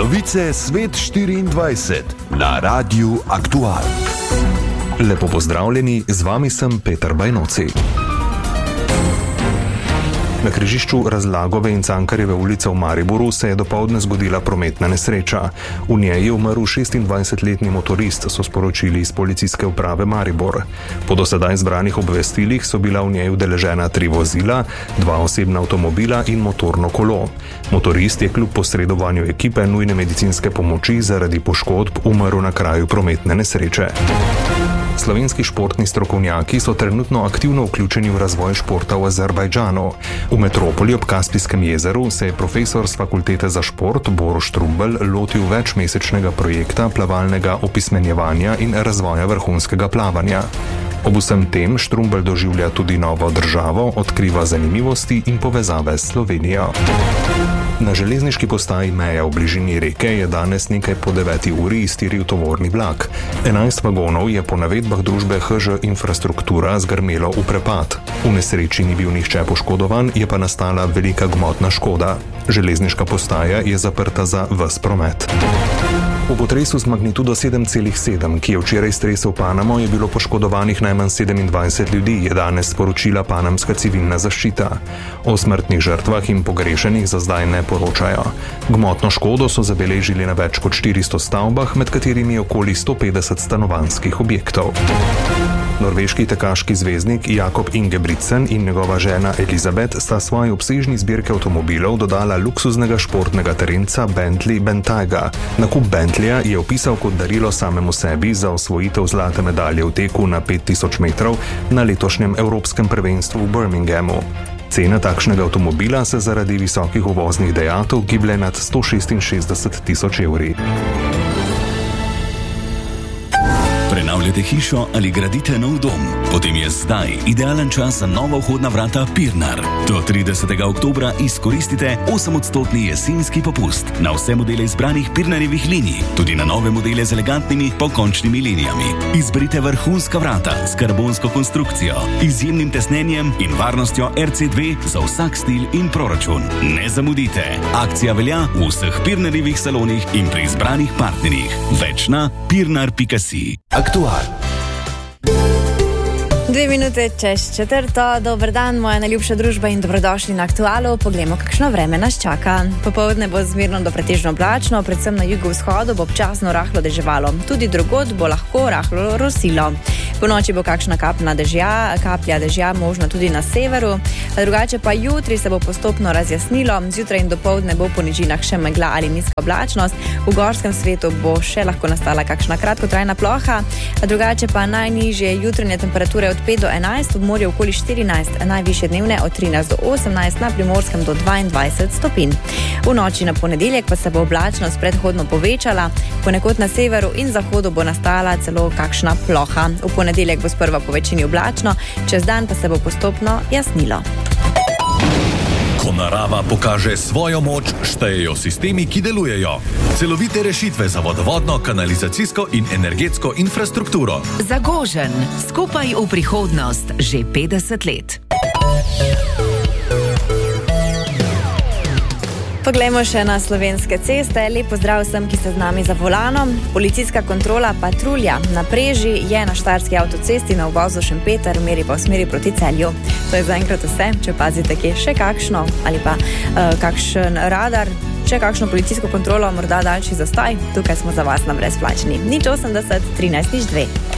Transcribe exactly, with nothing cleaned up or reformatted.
Novice Svet štiriindvajset na Radiu Aktual. Lepo pozdravljeni, z vami sem Peter Bajnoci. Na križišču Razlagove in Cankarjeve ulice v Mariboru se je dopoldne zgodila prometna nesreča. V njej je umrl šestindvajsetletni motorist, so sporočili iz policijske uprave Maribor. Po dosedaj zbranih obvestilih so bila v njej udeležena tri vozila, dva osebna avtomobila in motorno kolo. Motorist je kljub posredovanju ekipe nujne medicinske pomoči zaradi poškodb umrl na kraju prometne nesreče. Slovenski športni strokovnjaki so trenutno aktivno vključeni v razvoj športa v Azerbajdžanu. V metropoli ob Kaspijskem jezeru se je profesor z fakultete za šport Borut Štrumbelj lotil večmesečnega projekta plavalnega opismenjevanja in razvoja vrhunskega plavanja. Ob vsem tem Štrumbelj doživlja tudi novo državo, odkriva zanimivosti in povezave s Slovenijo. Na železniški postaji Meja v bližini Reke je danes nekaj po deveti uri iztiril tovorni vlak. enajst vagonov je po navedbah družbe H Ž Infrastruktura zgrmelo v prepad. V nesreči ni bil nihče poškodovan, je pa nastala velika gmotna škoda. Železniška postaja je zaprta za ves promet. V potresu z magnitudo sedem celih sedem, ki je včeraj stresel Panamo, je bilo poškodovanih najmanj sedemindvajset ljudi, je danes sporočila panamska civilna zaščita. O smrtnih žrtvah in pogrešenih za zdaj ne poročajo. Gmotno škodo so zabeležili na več kot štiristo stavbah, med katerimi je okoli sto petdeset stanovanjskih objektov. Norveški tekaški zvezdnik Jakob Ingebrigtsen in njegova žena Elizabeth sta svoji obsežni zbirki avtomobilov dodala luksuznega športnega terenca Bentley Bentayga. Nakup Bentleya je opisal kot darilo samemu sebi za osvojitev zlate medalje v teku na pet tisoč metrov na letošnjem evropskem prvenstvu v Birminghamu. Cena takšnega avtomobila se zaradi visokih uvoznih dajatev giblje nad sto šestinšestdeset tisoč evri. Prenavljate hišo ali gradite nov dom? Potem je zdaj idealen čas za nova vhodna vrata Pirnar. Do tridesetega oktobra izkoristite osemodstotni jesenski popust na vse modele izbranih Pirnarjevih linij, tudi na nove modele z elegantnimi pokončnimi linijami. Izberite vrhunska vrata s karbonsko konstrukcijo, izjemnim tesnenjem in varnostjo R C dve za vsak stil in proračun. Ne zamudite! Akcija velja v vseh Pirnarjevih salonih in pri izbranih partnerjih. Več na pirnar pika si. Aktual. Dve minute čez četrto, dober dan, moja najljubša družba in dobrodošli na Aktualu. Poglejmo, kakšno vreme nas čaka. Popoldne bo zmerno do pretežno oblačno, predvsem na jugovzhodu bo občasno rahlo deževalo. Tudi drugod bo lahko rahlo rosilo. Po noči bo kakšna kapna dežja, kaplja dežja možno tudi na severu, drugače pa jutri se bo postopno razjasnilo, zjutraj in dopoldne bo po nižinah še megla ali nizka oblačnost, v gorskem svetu bo še lahko nastala kakšna kratkotrajna ploha, drugače pa najnižje jutranje temperature od pet do enajst, v morju okoli štirinajst, najvišje dnevne od trinajst do osemnajst, na Primorskem do dvaindvajset stopinj. V noči na ponedeljek pa se bo oblačnost predhodno povečala, ponekod na severu in zahodu bo nastala celo kakšna ploha. V ponedeljek bo sprva po večini oblačno, čez dan pa se bo postopno jasnilo. Ko narava pokaže svojo moč, štejejo sistemi, ki delujejo. Celovite rešitve za vodovodno, kanalizacijsko in energetsko infrastrukturo. Zagožen, skupaj v prihodnost, že petdeset let. Poglejmo še na slovenske ceste. Lep pozdrav vsem, ki ste z nami za volanom. Policijska kontrola patrulja na Preži je na Štajerski avtocesti na uvozu Šempeter, meri pa v smeri proti Celju. To je zaenkrat vse. Če pazite kje še kakšno ali pa uh, kakšen radar, če kakšno policijsko kontrolo, morda daljši zastoj, tukaj smo za vas na brezplačni. nič osemdeset, trinajst nič dve.